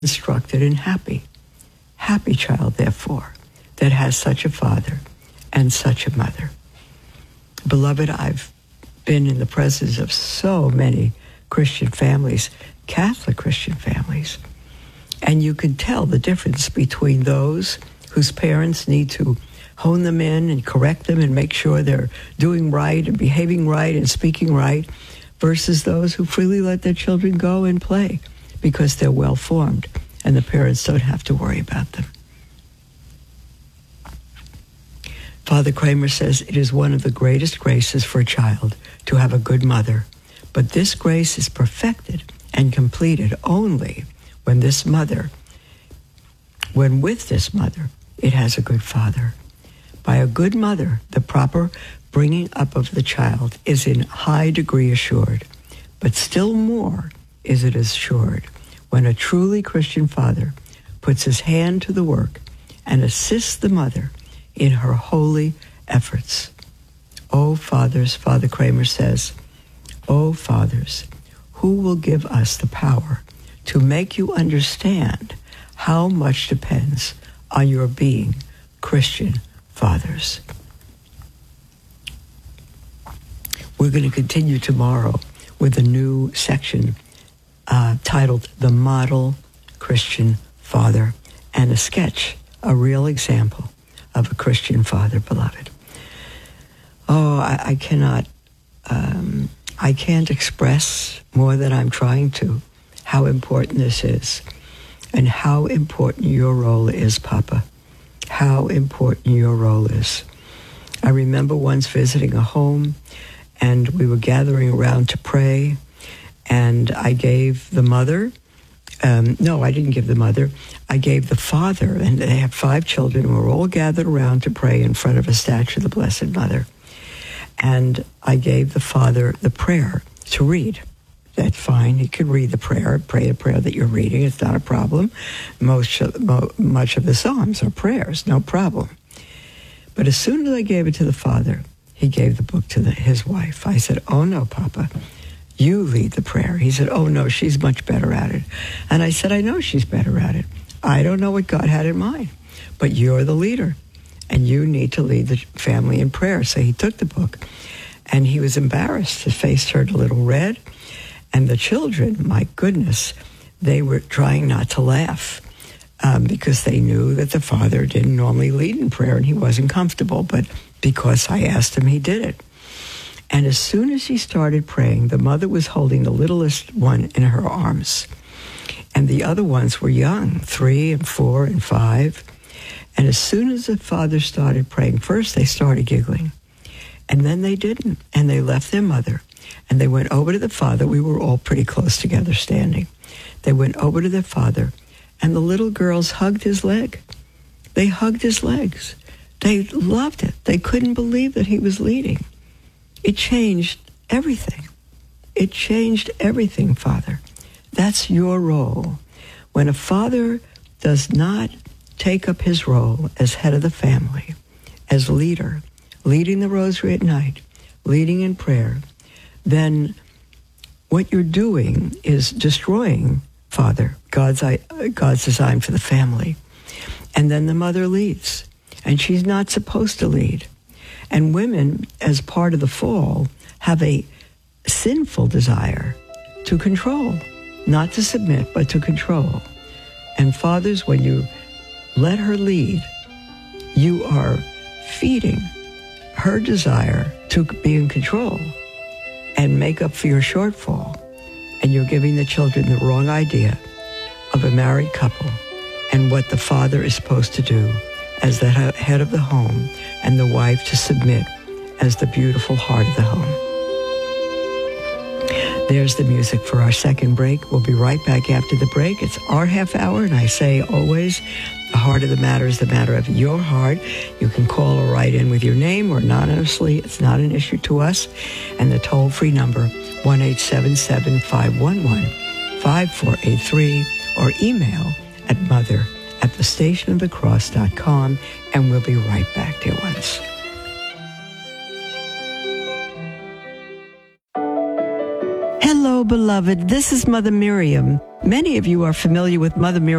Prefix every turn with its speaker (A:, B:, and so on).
A: instructed and happy. Happy child, therefore, that has such a father and such a mother. Beloved, I've been in the presence of so many Christian families, Catholic Christian families, and you can tell the difference between those whose parents need to hone them in and correct them and make sure they're doing right and behaving right and speaking right, versus those who freely let their children go and play because they're well-formed and the parents don't have to worry about them. Father Kramer says it is one of the greatest graces for a child to have a good mother, but this grace is perfected and completed only when with this mother, it has a good father. By a good mother, the proper bringing up of the child is in high degree assured, but still more is it assured when a truly Christian father puts his hand to the work and assists the mother in her holy efforts. Oh, fathers, Father Kramer says, oh, fathers, who will give us the power to make you understand how much depends on your being Christian fathers? We're going to continue tomorrow with a new section titled The Model Christian Father, and a sketch, a real example of a Christian father, beloved. Oh, I can't express more than I'm trying to how important this is and how important your role is, Papa. How important your role is. I remember once visiting a home and we were gathering around to pray, and I gave the mother, no, I didn't give the mother, I gave the father, and they have 5 children who were all gathered around to pray in front of a statue of the Blessed Mother. And I gave the father the prayer to read. That's fine. He could read the prayer, pray a prayer that you're reading. It's not a problem. Much of the Psalms are prayers, no problem. But as soon as I gave it to the father, he gave the book to his wife. I said, oh no, Papa, you lead the prayer. He said, oh no, she's much better at it. And I said, I know she's better at it. I don't know what God had in mind, but you're the leader and you need to lead the family in prayer. So he took the book and he was embarrassed. His face turned a little red. And the children, my goodness, they were trying not to laugh because they knew that the father didn't normally lead in prayer and he wasn't comfortable. But because I asked him, he did it. And as soon as he started praying, the mother was holding the littlest one in her arms. And the other ones were young, 3 and 4 and 5. And as soon as the father started praying, first they started giggling. And then they didn't. And they left their mother. And they went over to the father. We were all pretty close together standing. They went over to their father. And the little girls hugged his leg. They hugged his legs. They loved it. They couldn't believe that he was leading. It changed everything. It changed everything, Father. That's your role. When a father does not take up his role as head of the family, as leader, leading the rosary at night, leading in prayer, then what you're doing is destroying, Father, God's design for the family. And then the mother leads, and she's not supposed to lead. And women, as part of the fall, have a sinful desire to control, not to submit, but to control. And fathers, when you let her lead, you are feeding her desire to be in control and make up for your shortfall. And you're giving the children the wrong idea of a married couple and what the father is supposed to do as the head of the home, and the wife to submit as the beautiful heart of the home. There's the music for our second break. We'll be right back after the break. It's our half hour, and I say always, the heart of the matter is the matter of your heart. You can call or write in with your name or anonymously. It's not an issue to us. And the toll-free number, 1-877-511-5483, or email at mother@thestationofthecross.com, and we'll be right back, dear ones. Hello, beloved. This is Mother Miriam. Many of you are familiar with Mother Miriam